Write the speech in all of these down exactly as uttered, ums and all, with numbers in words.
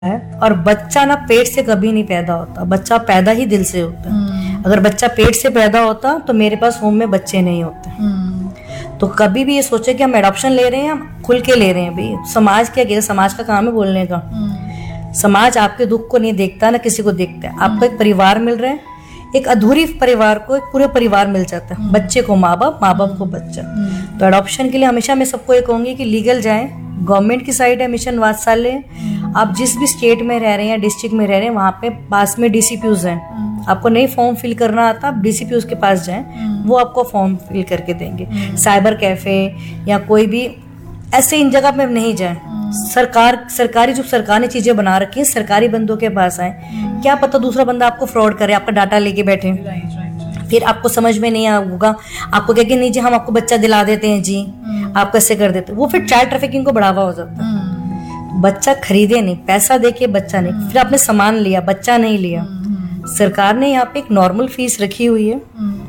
है। और बच्चा ना पेट से कभी नहीं पैदा होता, बच्चा पैदा ही दिल से होता है। अगर बच्चा पेट से पैदा होता तो मेरे पास होम में बच्चे नहीं होते। तो कभी भी ये सोचे कि हम एडॉप्शन ले रहे हैं, हम खुल के ले रहे हैं। भाई समाज क्या कहेगा, समाज का काम है बोलने का। समाज आपके दुख को नहीं देखता, ना किसी को देखता है। आपको एक परिवार मिल रहा है, एक अधूरी परिवार को एक पूरे परिवार मिल जाता है। बच्चे को माँ बाप, माँ बाप को बच्चा। तो एडॉप्शन के लिए हमेशा मैं सबको ये कहूंगी कि लीगल जाएं। गवर्नमेंट की साइड है मिशन वात्सल्य। आप जिस भी स्टेट में रह रहे हैं, डिस्ट्रिक्ट में रह रहे हैं, वहाँ पे पास में डीसीपीयूज हैं। आपको नहीं फॉर्म फिल करना आता, आप डीसीपीयूज के पास जाएं, वो आपको फॉर्म फिल करके देंगे। साइबर कैफे या कोई भी ऐसे इन जगह पे नहीं जाएं। सरकार सरकारी जो सरकार ने चीजें बना रखी हैं, सरकारी बंदों के पास आए। क्या पता दूसरा बंदा आपको फ्रॉड करे, आपका डाटा लेके बैठे, फिर आपको समझ में नहीं आऊगा, आपको कहेंगे नहीं जी हम आपको बच्चा दिला देते हैं जी, आप कैसे कर देते, वो फिर चाइल्ड ट्रैफिकिंग को बढ़ावा हो जाता है। बच्चा खरीदे नहीं, पैसा देके बच्चा नहीं, फिर आपने सामान लिया, बच्चा नहीं लिया। सरकार ने यहाँ पे एक नॉर्मल फीस रखी हुई है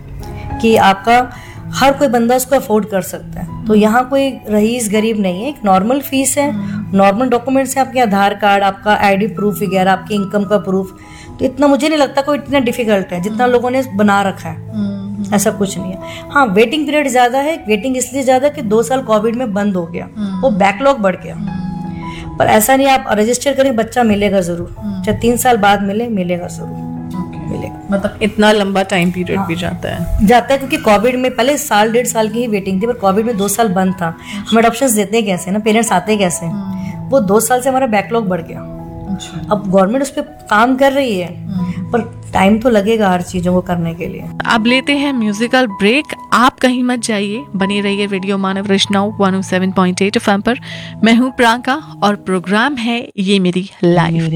कि आपका हर कोई बंदा उसको अफोर्ड कर सकता है। तो यहाँ कोई रईस गरीब नहीं है, एक नॉर्मल फीस है, नॉर्मल डॉक्यूमेंट्स है, आपके आधार कार्ड, आपका आईडी प्रूफ वगैरह, आपकी इनकम का प्रूफ। तो इतना मुझे नहीं लगता कोई इतना डिफिकल्ट है जितना लोगों ने बना रखा है। ऐसा कुछ नहीं है। हाँ, वेटिंग पीरियड ज्यादा है। वेटिंग इसलिए ज्यादा कि दो साल कोविड में बंद हो गया, वो बैकलॉग बढ़ गया। पर ऐसा नहीं, आप रजिस्टर करें, बच्चा मिलेगा जरूर, चाहे तीन साल बाद मिले, मिलेगा जरूर। मतलब इतना लंबा टाइम पीरियड भी जाता है जाता है क्योंकि कोविड में पहले साल डेढ़ साल की ही वेटिंग थी, पर कोविड में दो साल बंद था। हम एडॉप्शन देते कैसे ना, पेरेंट्स आते कैसे, वो दो साल से हमारा बैकलॉग बढ़ गया। अब गवर्नमेंट उस पर काम कर रही है, पर टाइम तो लगेगा हर चीजों को करने के लिए। अब लेते हैं म्यूजिकल ब्रेक। आप कहीं मत जाइए, बने रहिए रेडियो मानव वैष्णव one O seven point eight F M पर। मैं हूँ प्रियंका और प्रोग्राम है ये मेरी लाइफ।